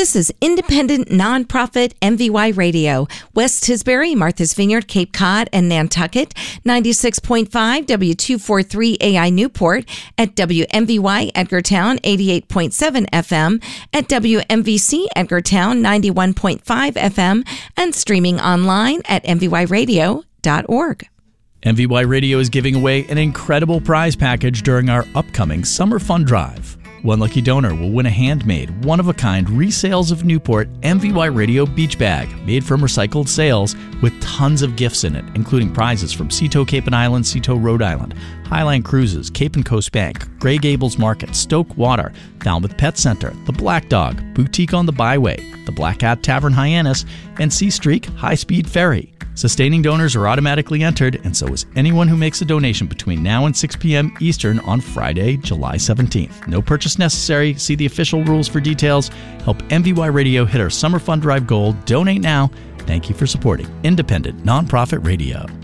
This is independent nonprofit MVY Radio, West Tisbury, Martha's Vineyard, Cape Cod, and Nantucket, 96.5 W243 AI Newport, at WMVY Edgartown, 88.7 FM, at WMVC Edgartown, 91.5 FM, and streaming online at mvyradio.org. MVY Radio is giving away an incredible prize package during our upcoming Summer Fun Drive. One lucky donor will win a handmade, one-of-a-kind Resales of Newport MVY Radio beach bag made from recycled sails with tons of gifts in it, including prizes from Seato Cape and Island, Seato Rhode Island, Highline Cruises, Cape and Coast Bank, Grey Gables Market, Stoke Water, Falmouth Pet Center, The Black Dog, Boutique on the Byway, The Black Hat Tavern Hyannis, and Sea Streak High-Speed Ferry. Sustaining donors are automatically entered, and so is anyone who makes a donation between now and 6 p.m. Eastern on Friday, July 17th. No purchase necessary. See the official rules for details. Help MVY Radio hit our Summer Fun Drive goal. Donate now. Thank you for supporting independent nonprofit radio.